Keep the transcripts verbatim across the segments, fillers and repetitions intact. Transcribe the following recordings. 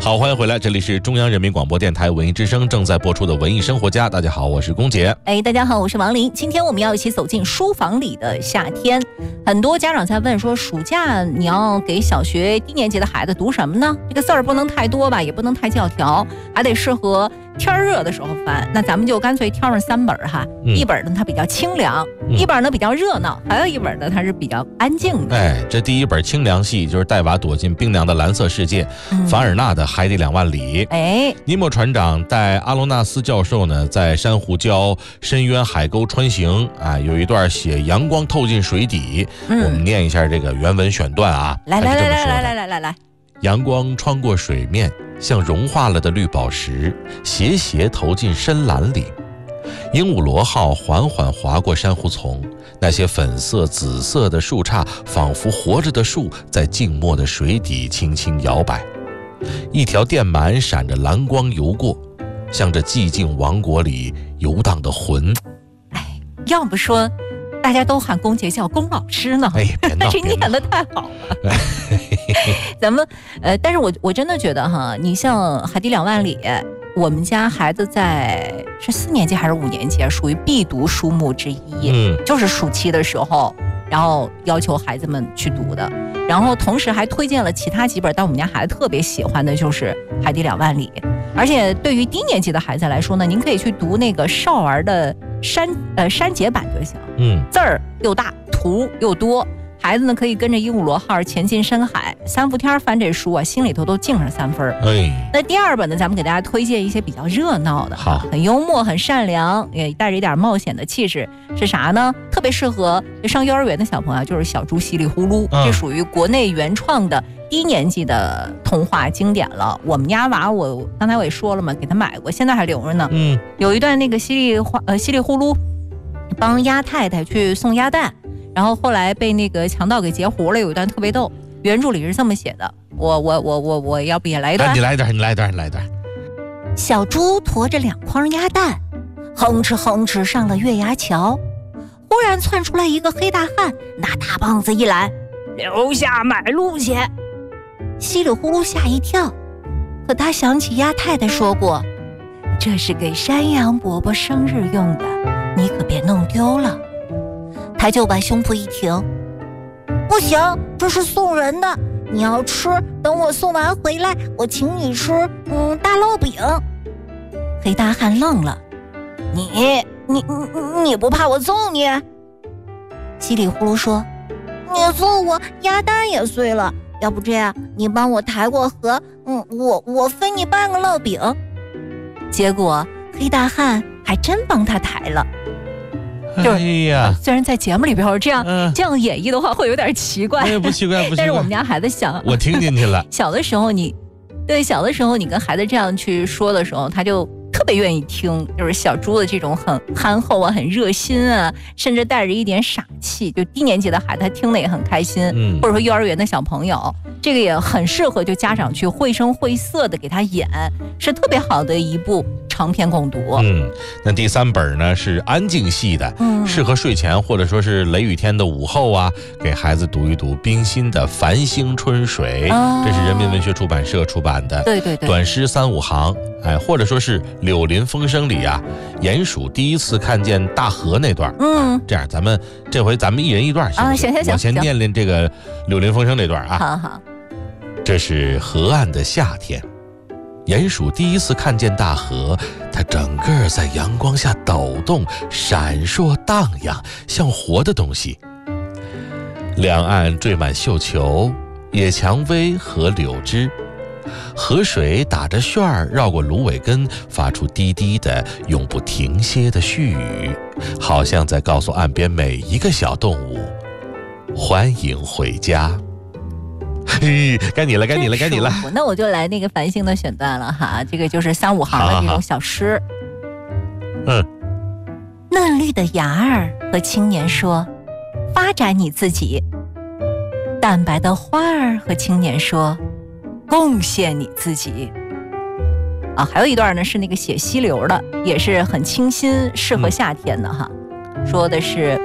好，欢迎回来，这里是中央人民广播电台文艺之声正在播出的文艺生活家。大家好，我是龚姐。 哎，大家好，我是王琳。今天我们要一起走进书房里的夏天。很多家长在问说，暑假你要给小学低年级的孩子读什么呢？这个字儿不能太多吧，也不能太教条，还得适合天热的时候翻。那咱们就干脆挑上三本哈，嗯、一本呢它比较清凉，嗯、一本呢比较热闹，还有一本呢它是比较安静的。 哎，这第一本清凉系就是带娃躲进冰凉的蓝色世界，嗯、凡尔纳的海底两万里。 哎， 尼莫船长带阿罗纳斯教授呢，在珊瑚礁、深渊、海沟穿行啊，有一段写阳光透进水底。嗯、我们念一下这个原文选段啊。 来来来来来来来来来， 阳光穿过水面，像融化了的绿宝石，斜斜投进深蓝里。鹦鹉螺号缓缓划过珊瑚丛，那些粉色、紫色的树杈，仿佛活着的树，在静默的水底轻轻摇摆。一条电鳗闪着蓝光游过，像这寂静王国里游荡的魂。 哎，要不说大家都喊龚姐叫龚老师呢？ 哎， 这念得太好了。咱们呃，但是我我真的觉得哈，你像海底两万里，我们家孩子在是四年级还是五年级，属于必读书目之一，嗯，就是暑期的时候，然后要求孩子们去读的。然后同时还推荐了其他几本，但我们家孩子特别喜欢的就是《海底两万里》，而且对于低年级的孩子来说呢，您可以去读那个少儿的删呃删节版就行，嗯，字儿又大，图又多，孩子呢可以跟着鹦鹉螺号前进深海，三伏天翻这书啊，心里头都静上三分。哎，那第二本呢，咱们给大家推荐一些比较热闹的，好，很幽默、很善良，也带着一点冒险的气质，是啥呢？特别适合上幼儿园的小朋友，就是小猪唏哩呼噜，嗯、这属于国内原创的低年级的童话经典了。我们家娃，我刚才我也说了嘛，给他买过，现在还留着呢。嗯，有一段那个唏哩花呃唏哩呼噜帮鸭太太去送鸭蛋，然后后来被那个强盗给截胡了，有一段特别逗。原著里是这么写的，我我我我我要不也来一段？ 你来一段，你来一段，你来一段。 小猪驮着两筐鸭蛋，哼哧哼哧上了月牙桥。忽然窜出来一个黑大汉，拿大棒子一拦，留下买路去。唏哩呼噜吓一跳，可他想起鸭太太说过，这是给山羊伯伯生日用的，你可别弄丢了。他就把胸脯一挺，不行，这是送人的，你要吃，等我送完回来，我请你吃嗯大烙饼。黑大汉愣了，你你你你不怕我揍你？唏哩呼噜说，你揍我，鸭蛋也碎了，要不这样，你帮我抬过河，嗯，我我分你半个烙饼。结果黑大汉还真帮他抬了。就是、哎呀，虽然在节目里边这样、嗯、这样演绎的话会有点奇怪， 哎、不奇怪不奇怪， 但是我们家孩子想， 我听进去了。 小的时候你，对小的时候你跟孩子这样去说的时候，他就特别愿意听，就是小猪的这种很憨厚啊，很热心啊，甚至带着一点傻气，就低年级的孩子他听得也很开心，嗯，或者说幼儿园的小朋友，这个也很适合就家长去绘声绘色的给他演，是特别好的一部长篇共读。 嗯，那第三本呢是安静系的，嗯，适合睡前或者说是雷雨天的午后啊，给孩子读一读冰心的《繁星春水》，哦，这是人民文学出版社出版的， 对对对， 短诗三五行，哎，或者说是《柳林风声》里啊，鼹鼠第一次看见大河那段，嗯，啊，这样咱们这回咱们一人一段行啊，行行行， 我先念念这个《柳林风声》那段啊， 好好。 这是河岸的夏天，鼹鼠第一次看见大河，它整个在阳光下抖动，闪烁荡漾，像活的东西。两岸缀满绣球、野蔷薇和柳枝，河水打着旋儿绕过芦苇根，发出低低的永不停歇的絮语，好像在告诉岸边每一个小动物，欢迎回家。嘿，该你了，该你了，该你了。 那我就来那个繁星的选段了哈，这个就是三五行的这种小诗。 嗯， 嫩绿的芽儿和青年说，发展你自己；淡白的花儿和青年说，贡献你自己。啊，还有一段呢是那个写溪流的，也是很清新，适合夏天的哈。嗯，说的是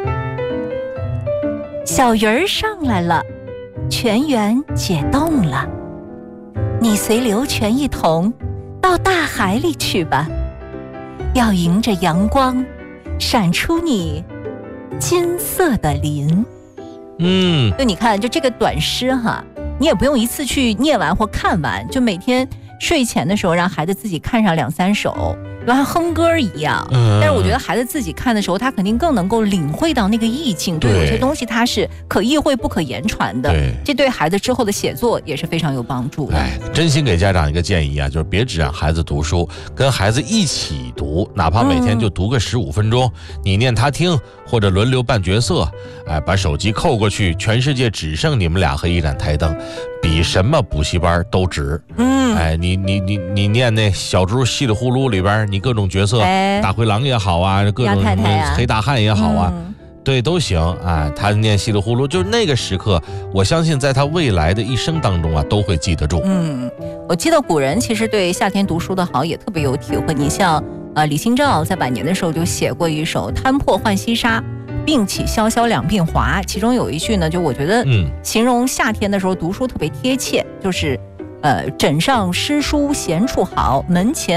小鱼儿上来了，泉源解冻了，你随流泉一同到大海里去吧，要迎着阳光闪出你金色的鳞。 嗯， 就你看，就这个短诗哈，你也不用一次去念完或看完，就每天睡前的时候让孩子自己看上两三首，就像哼歌一样。 嗯， 但是我觉得孩子自己看的时候，他肯定更能够领会到那个意境。对，有些东西它是可意会不可言传的。 对， 这对孩子之后的写作也是非常有帮助的。 哎，真心给家长一个建议啊，就是别只让孩子读书，跟孩子一起读，哪怕每天就读个十五分钟，嗯、你念他听，或者轮流扮角色。哎，把手机扣过去，全世界只剩你们俩和一盏台灯，比什么补习班都值。 嗯， 哎，你你你你念那小猪稀里呼噜里边，你各种角色，哎、大灰狼也好啊，各种什么黑大汉也好啊。嗯，对，都行啊。他念稀里呼噜，就是那个时刻，我相信在他未来的一生当中啊，都会记得住。 嗯，我记得古人其实对夏天读书的好也特别有体会。你像呃李清照在晚年的时候就写过一首《摊破浣溪沙》，并起萧萧两鬓华，其中有一句呢，就我觉得形容夏天的时候读书特别贴切，就是呃枕上诗书闲处好，门前